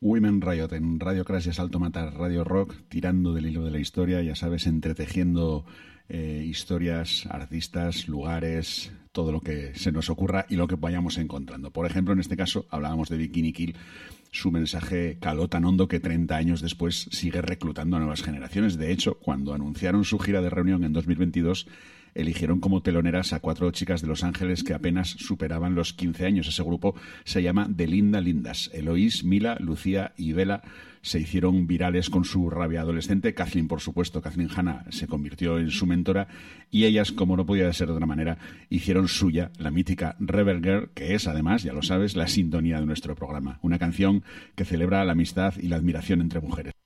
Women Riot en Radio Crash y Asalto Matar, Radio Rock, tirando del hilo de la historia, ya sabes, entretejiendo historias, artistas, lugares, todo lo que se nos ocurra y lo que vayamos encontrando. Por ejemplo, en este caso hablábamos de Bikini Kill. Su mensaje caló tan hondo que 30 años después sigue reclutando a nuevas generaciones. De hecho, cuando anunciaron su gira de reunión en 2022, eligieron como teloneras a 4 chicas de Los Ángeles que apenas superaban los 15 años. Ese grupo se llama The Linda Lindas. Eloís, Mila, Lucía y Bella se hicieron virales con su rabia adolescente. Kathleen, por supuesto, Kathleen Hanna se convirtió en su mentora y ellas, como no podía ser de otra manera, hicieron suya la mítica Rebel Girl, que es, además, ya lo sabes, la sintonía de nuestro programa. Una canción que celebra la amistad y la admiración entre mujeres.